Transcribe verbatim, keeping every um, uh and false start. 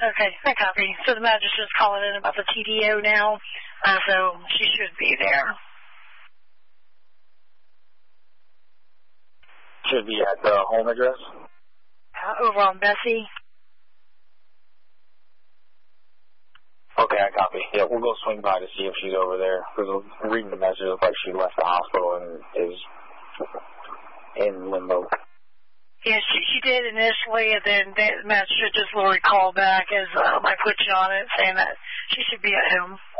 Okay, I copy. So the magistrate's calling in about the T D O now, uh, so she should be there. Should be at the home address? Uh, over on Bessie. Okay, I copy. Yeah, we'll go swing by to see if she's over there. Because reading the message, it looks like she left the hospital and is in limbo. Yeah, she, she did initially, and then the magistrate just literally called back as um, I put you on it, saying that she should be at home.